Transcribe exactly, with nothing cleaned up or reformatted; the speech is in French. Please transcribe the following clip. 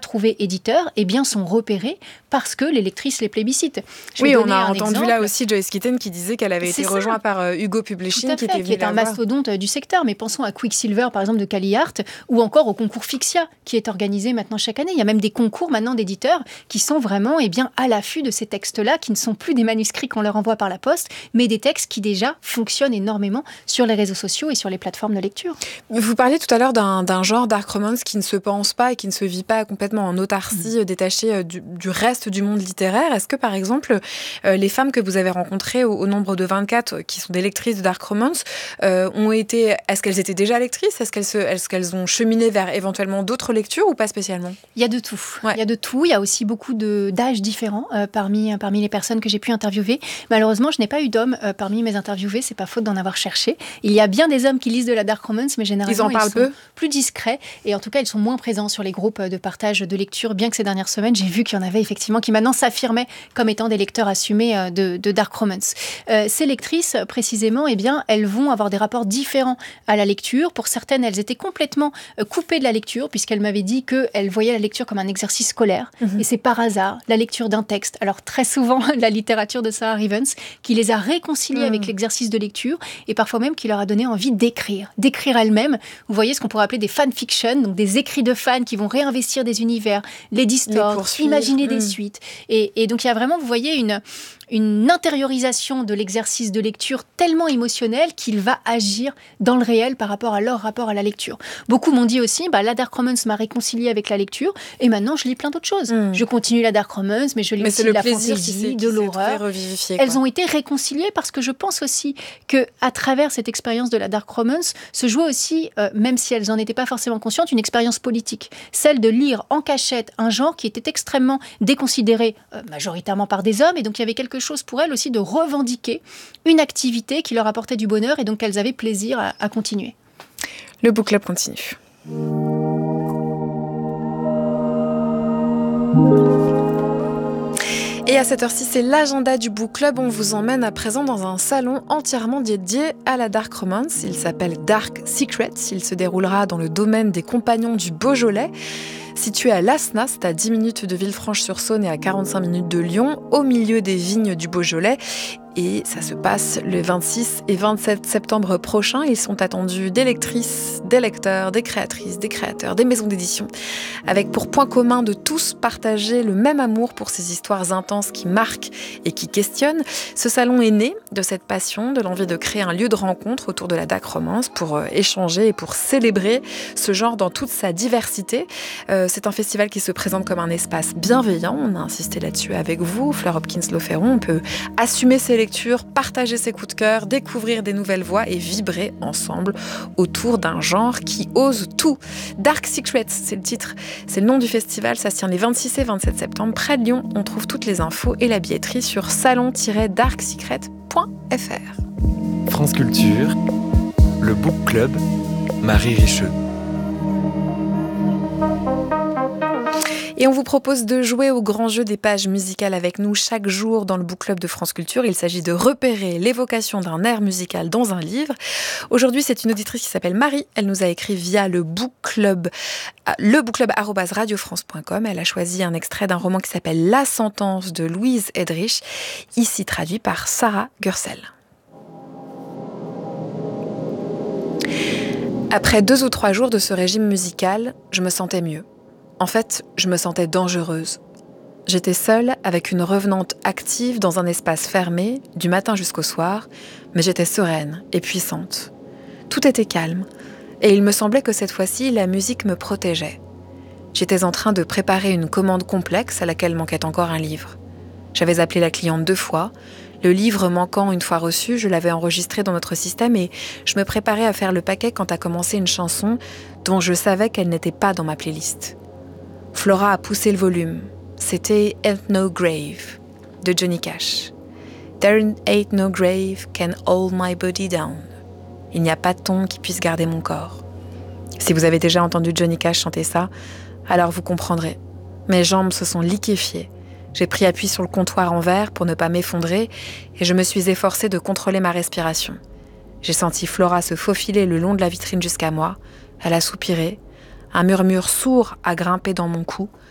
retrouver éditeurs, eh bien, sont repérés parce que les lectrices les plébiscitent. Je oui, vais on a entendu exemple. là aussi Joyce Kitten qui disait qu'elle avait C'est été ça. rejointe par euh, Hugo Publishing, Tout à fait, qui était qui est un mastodonte du secteur. Mais pensons à Quicksilver, par exemple, de CaliArt, ou encore au concours Fixia, qui est organisé maintenant chaque année. Il y a même des concours maintenant d'éditeurs qui sont vraiment eh bien, à l'affût de ces textes-là, qui ne sont plus des manuscrits qu'on leur envoie par la poste, mais des textes qui déjà fonctionnent énormément sur les réseaux sociaux et sur les plateformes de lecture. Vous parliez tout à l'heure d'un, d'un genre dark romance qui ne se pense pas et qui ne se vit pas complètement en autarcie, mmh. détaché du, du reste du monde littéraire. Est-ce que, par exemple, euh, les femmes que vous avez rencontrées au, au nombre de vingt-quatre, qui sont des lectrices de dark romance, euh, ont été, est-ce qu'elles étaient déjà lectrices ? Est-ce qu'elles, se, est-ce qu'elles ont cheminé vers éventuellement d'autres lectures ou pas spécialement ? Il y a de tout. Ouais. Il y a de tout. Il y a aussi beaucoup de, d'âges différents euh, parmi, parmi les personnes que j'ai pu interviewer. Malheureusement, je n'ai pas eu d'hommes euh, parmi mes interviewés. C'est pas faute d'en avoir cherché. Il y a bien des hommes qui lisent de la dark romance, mais généralement, ils en parlent ils sont peu. Plus discrets. Et en tout cas, ils sont moins présents sur les groupes de partage de lecture, bien que ces dernières semaines, j'ai vu qu'il y en avait effectivement qui maintenant s'affirmaient comme étant des lecteurs assumés euh, de, de dark romance. Euh, ces lectrices, précisément, eh bien, elles vont avoir des rapports différents à la lecture. Pour certaines, elles étaient complètement euh, coupées de la lecture, puisqu'elles m'avaient dit qu'elles voyaient la lecture comme un exercice scolaire. Mmh. Et c'est par hasard la lecture d'un texte. Alors, très souvent, la littérature de Sarah Rivens, qui les a réconciliées mmh. avec l'exercice de lecture, et parfois même qui leur a donné envie d'écrire. D'écrire elles-mêmes. Vous voyez ce qu'on pourrait appeler des fanfictions, donc des écrits de fans qui vont réinvestir des univers, les distordre, imaginer mmh. des suites. Et, et donc, il y a vraiment, vous voyez, une... une intériorisation de l'exercice de lecture tellement émotionnel qu'il va agir dans le réel par rapport à leur rapport à la lecture. Beaucoup m'ont dit aussi, bah, la dark romance m'a réconcilié avec la lecture et maintenant je lis plein d'autres choses. Mmh. Je continue la dark romance, mais je lis mais aussi de la fantasy, de l'horreur. Elles ont été réconciliées parce que je pense aussi qu'à travers cette expérience de la dark romance se jouait aussi, euh, même si elles n'en étaient pas forcément conscientes, une expérience politique. Celle de lire en cachette un genre qui était extrêmement déconsidéré, euh, majoritairement par des hommes, et donc il y avait quelque chose pour elles aussi de revendiquer une activité qui leur apportait du bonheur et donc qu'elles avaient plaisir à, à continuer. Le Book Club continue. Et à cette heure-ci, c'est l'agenda du Book Club. On vous emmène à présent dans un salon entièrement dédié à la dark romance. Il s'appelle Dark Secrets. Il se déroulera dans le domaine des Compagnons du Beaujolais. Situé à Lasnas, c'est à dix minutes de Villefranche-sur-Saône et à quarante-cinq minutes de Lyon, au milieu des vignes du Beaujolais. Et ça se passe le vingt-six et vingt-sept septembre prochains. Ils sont attendus des lectrices, des lecteurs, des créatrices, des créateurs, des maisons d'édition, avec pour point commun de tous partager le même amour pour ces histoires intenses qui marquent et qui questionnent. Ce salon est né de cette passion, de l'envie de créer un lieu de rencontre autour de la dark romance pour échanger et pour célébrer ce genre dans toute sa diversité. Euh, c'est un festival qui se présente comme un espace bienveillant. On a insisté là-dessus avec vous, Fleur Hopkins-Lauferron. On peut assumer ses lecture, partager ses coups de cœur, découvrir des nouvelles voix et vibrer ensemble autour d'un genre qui ose tout. Dark Secrets, c'est le titre, c'est le nom du festival. Ça se tient les vingt-six et vingt-sept septembre près de Lyon. On trouve toutes les infos et la billetterie sur salon tiret dark secret point f r. France Culture, le Book Club, Marie Richeux. Et on vous propose de jouer au grand jeu des pages musicales avec nous chaque jour dans le Book Club de France Culture. Il s'agit de repérer l'évocation d'un air musical dans un livre. Aujourd'hui, c'est une auditrice qui s'appelle Marie. Elle nous a écrit via le Book Club, le bookclub arobase radio france point com. Elle a choisi un extrait d'un roman qui s'appelle La Sentence de Louise Hedrich, ici traduit par Sarah Gursel. Après deux ou trois jours de ce régime musical, je me sentais mieux. En fait, je me sentais dangereuse. J'étais seule avec une revenante active dans un espace fermé, du matin jusqu'au soir, mais j'étais sereine et puissante. Tout était calme, et il me semblait que cette fois-ci, la musique me protégeait. J'étais en train de préparer une commande complexe à laquelle manquait encore un livre. J'avais appelé la cliente deux fois. Le livre manquant une fois reçu, je l'avais enregistré dans notre système et je me préparais à faire le paquet quand a commencé une chanson dont je savais qu'elle n'était pas dans ma playlist. Flora a poussé le volume. C'était Ain't No Grave de Johnny Cash. There ain't no grave can hold my body down. Il n'y a pas de tombe qui puisse garder mon corps. Si vous avez déjà entendu Johnny Cash chanter ça, alors vous comprendrez. Mes jambes se sont liquéfiées. J'ai pris appui sur le comptoir en verre pour ne pas m'effondrer et je me suis efforcée de contrôler ma respiration. J'ai senti Flora se faufiler le long de la vitrine jusqu'à moi. Elle a soupiré. Un murmure sourd a grimpé dans mon cou.